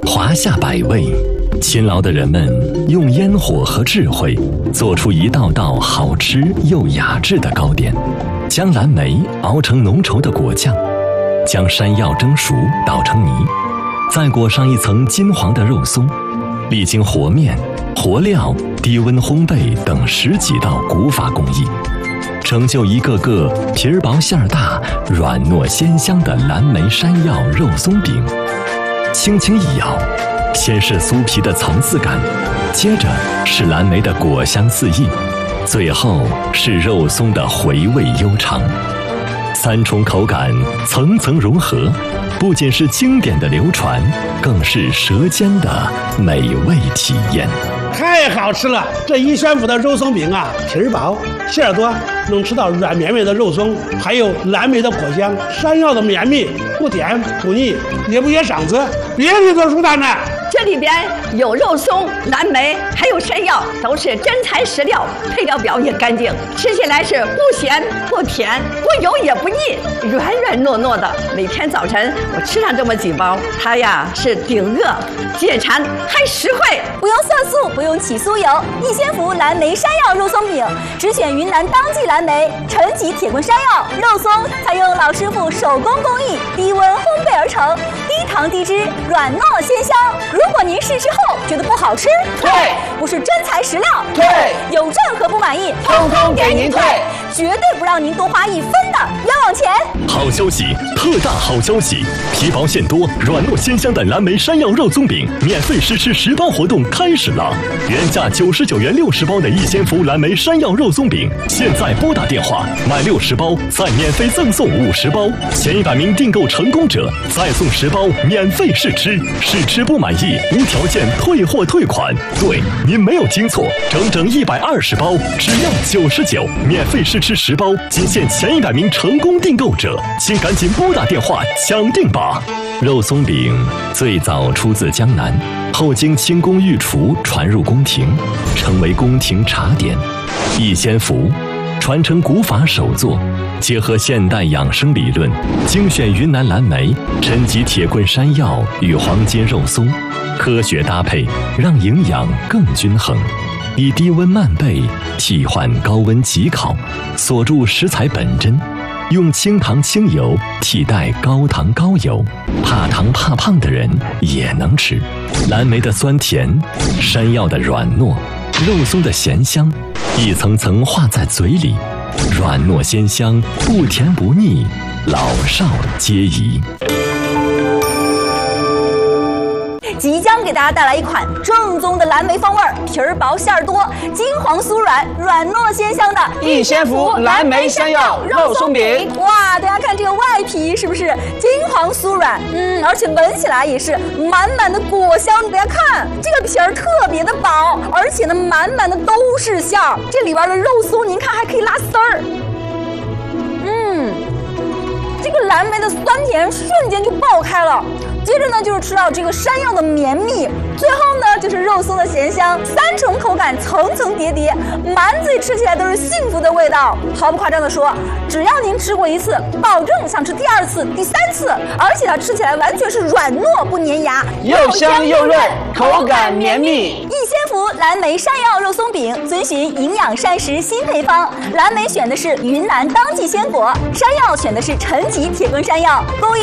华夏百味，勤劳的人们用烟火和智慧做出一道道好吃又雅致的糕点，将蓝莓熬成浓稠的果酱，将山药蒸熟捣成泥，再裹上一层金黄的肉松，历经和面、和料、低温烘焙等10几道古法工艺，成就一个个皮儿薄馅儿大、软糯鲜香的蓝莓山药肉松饼。轻轻一咬，先是酥皮的层次感，接着是蓝莓的果香四溢，最后是肉松的回味悠长。3重口感层层融合，不仅是经典的流传，更是舌尖的美味体验。 太好吃了！这一宣府的肉松饼啊，皮儿薄，馅儿多，能吃到软绵绵的肉松，还有蓝莓的果香，山药的绵密，不甜不腻，也不噎嗓子，别提多舒坦了。 这里边有肉松、蓝莓，还有山药，都是真材实料，配料表也干净，吃起来是不咸不甜，不油也不腻，软软糯糯的。每天早晨我吃上这么几包，它呀是顶饿、解馋，还实惠。 不用色素，不用起酥油，逸仙福蓝莓山药肉松饼，只选云南当季蓝莓、陈吉铁棍山药肉松，采用老师傅手工工艺，低温烘焙而成，低糖低脂，软糯鲜香。如果您试吃后觉得不好吃， 退； 不是真材实料， 退； 有任何不满意， 通通给您退， 绝对不让您多花1分的冤枉钱。 好消息，特大好消息！皮薄馅多、软糯鲜香的蓝莓山药肉松饼免费试吃10包活动开始了！原价99元60包的逸仙福蓝莓山药肉松饼，现在拨打电话买60包，再免费赠送50包，前100名订购成功者再送10包免费试吃，试吃不满意无条件退货退款。对，您没有听错，整120包，只要99，免费试吃10包，仅限前100名成功订购者，请赶紧拨打电话抢订吧！肉松饼最早出自江南，后经清宫御厨传入宫廷，成为宫廷茶点。逸仙福传承古法手作，结合现代养生理论，精选云南蓝莓、陈吉铁棍山药与黄金肉松，科学搭配，让营养更均衡。以低温慢焙替换高温急烤，锁住食材本真，用清糖清油替代高糖高油，怕糖怕胖的人也能吃。蓝莓的酸甜，山药的软糯，肉松的咸香，一层层化在嘴里，软糯鲜香，不甜不腻，老少皆宜。 即将给大家带来一款正宗的蓝莓风味，皮儿薄馅儿多，金黄酥软，软糯鲜香的逸仙福蓝莓山药肉松饼。 哇，大家看这个外皮是不是金黄酥软？而且闻起来也是满满的果香。大家看这个皮儿特别的薄，而且呢满满的都是馅儿，这里边的肉松您看还可以拉丝儿。这个蓝莓的酸甜瞬间就爆开了，接着呢就是吃到这个山药的绵密，最后呢就是肉松的咸香，3重口感层层叠叠，满嘴吃起来都是幸福的味道。毫不夸张的说，只要您吃过1次，保证想吃第2次、第3次，而且它吃起来完全是软糯不粘牙， 又香又润，口感绵密。 逸仙福蓝莓山药肉松饼遵循营养膳食新配方，蓝莓选的是云南当季鲜果，山药选的是陈吉铁棍山药，工艺